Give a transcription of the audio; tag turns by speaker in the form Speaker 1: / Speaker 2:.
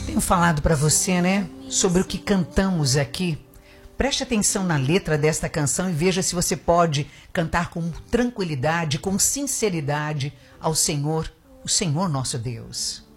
Speaker 1: Tenho falado para você, né, sobre o que cantamos aqui. Preste atenção na letra desta canção e veja se você pode cantar com tranquilidade, com sinceridade ao Senhor, o Senhor nosso Deus.